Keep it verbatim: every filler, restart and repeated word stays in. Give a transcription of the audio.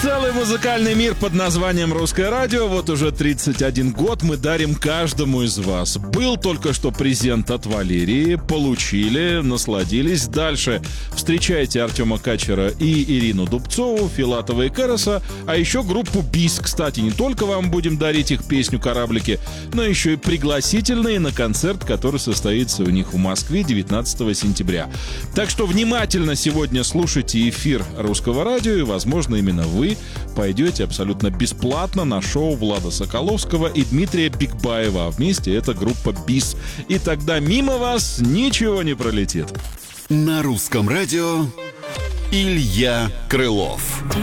Целый музыкальный мир под названием «Русское радио». Вот уже тридцать один год мы дарим каждому из вас. Был только что презент от Валерии. Получили, насладились. Дальше встречайте Артема Качера и Ирину Дубцову, Филатова и Кереса. А еще группу БИС. Кстати, не только вам будем дарить их песню «Кораблики», но еще и пригласительные на концерт, который состоится у них в Москве девятнадцатого сентября. Так что внимательно сегодня слушайте эфир «Русского радио», и, возможно, именно вы пойдете абсолютно бесплатно на шоу Влада Соколовского и Дмитрия Бигбаева. А вместе это группа БИС. И тогда мимо вас ничего не пролетит. На Русском радио Илья Крылов.